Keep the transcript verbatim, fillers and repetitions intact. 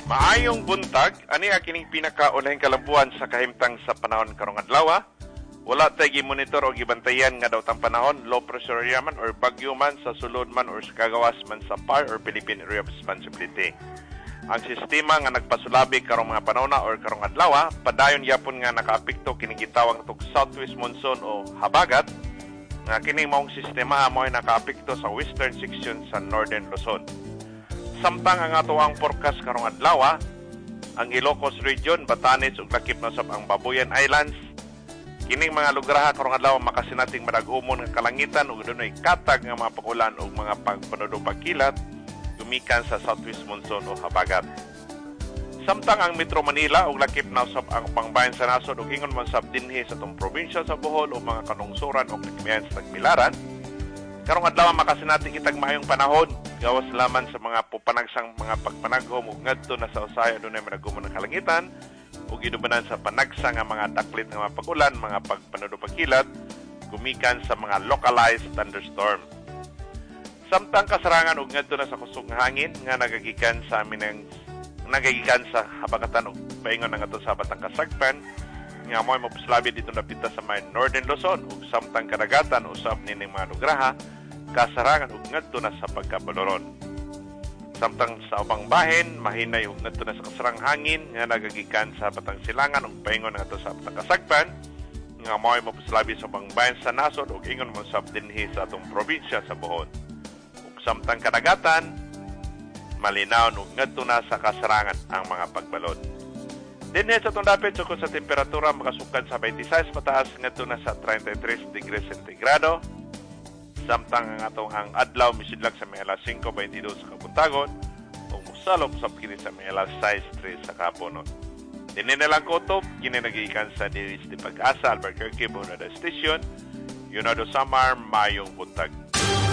Maayong buntag, ani kining pinakaunahing kalambuan sa kahimtang sa panahon karong adlaw. Wala tay gi-monitor o gibantayan nga daw tang panahon, low pressure area man or bagyo man sa sulod man or sa kagawas man sa P A R or Philippine Area of Responsibility. Ang sistema nga nagpasulabi karong mga panahona or karong adlaw, padayon yapon nga nakaapekto kining gitawag tog southwest monsoon o habagat, nga kining maong sistema mo'y nakaapekto sa western section sa northern Luzon. Samtang ang ato ang forecast karong adlaw, ang Ilocos Region, Batanes ug lakip na sab ang Babuyan Islands, kining mga lugar karong adlaw makasinating madagumon nga kalangitan ug dunay katag nga mga pagulan ug mga pagpanudong pagkilat gumikan sa southwest monsoon o habagat. Samtang ang Metro Manila ug lakip na usab ang pangbayan sa nasod ug ingon man sab dinhi sa tong probinsya sa Bohol o mga kanungsoran ug lakimian sa Tagbilaran, karong adlaw makasinati kitag maayong panahon gawas laman sa mga pupanagsang mga pagpanaghom ug ngadto na sa usaya dunay madagumon nga kalangitan ug gidubanan sa panagsa nga mga daklit nga mga pagulan, mga pagpanudong pagkilat gumikan sa mga localized thunderstorm. Samtang kasarangan ug ngadto na sa kusog nga hangin nga nagagikan sa amin nagagikan sa habagatan ug paingon nga ato sa batang kasagpan nga mo'y mapuslabi dito napita sa may northern Luzon ug samtang kadagatan usab nining mga lugraha kasarangan ug ngadto na sa pagkabaloron. Samtang sa ubang bahin mahinay ug ngadto na sa kasarang hangin nga nagagikan sa batang silangan ug paingon nga ato sa batang kasagpan nga mo'y mapuslabi sa ubang bahin sa nasod ug ingon mo sab dinhi sa atong probinsya sa Bohol. Ug samtang kadagatan malinaw ug ngadto na sa kasarangan ang mga pagbalod. Dinhi sa itong dapit sukod sa temperatura makasukad sa twenty-six pataas ngadto na sa thirty-three degrees centigrado. Samtang ang atong ang adlaw misidlag sa may alas five twenty-two sa kabuntagon ug mosalop sa kini sa may alas six tres sa kahaponon. Dinhi na lang kutob kini nagikan sa Diris di Pag-asa Albuquerque Bonada Station. Yunado Samar, mayong buntag.